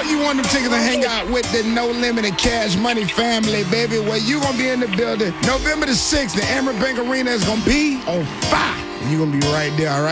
you want them tickets to hang out with the No Limit and Cash Money family, baby. Well, you going to be in the building. November the 6th, the Amerant Bank Arena is going to be on fire. You're going to be right there, all right?